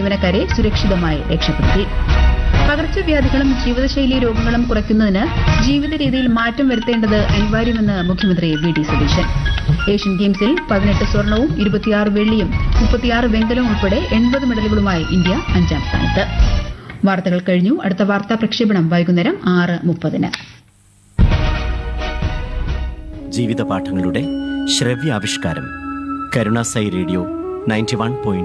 ജീവനക്കാരെ സുരക്ഷിതമായി രക്ഷപ്പെടുത്തി. പകർച്ചവ്യാധികളും ജീവിതശൈലി രോഗങ്ങളും കുറയ്ക്കുന്നതിന് ജീവിത രീതിയിൽ മാറ്റം വരുത്തേണ്ടത് അനിവാര്യമെന്ന് മുഖ്യമന്ത്രി വി.ഡി. സതീശൻ. ഏഷ്യൻ ഗെയിംസിൽ 18 സ്വർണവും 26 വെള്ളിയും 36 വെങ്കലവും ഉൾപ്പെടെ 80 മെഡലുകളുമായി ഇന്ത്യ 5ാം സ്ഥാനത്ത്. വാർത്തകൾ കഴിഞ്ഞു. അടുത്ത വാർത്താ പ്രക്ഷേപണം വൈകുന്നേരം 6:30. ജീവിതപാഠങ്ങളുടെ ശ്രവ്യാവിഷ്കാരം കരുണാസായി റേഡിയോ 91.7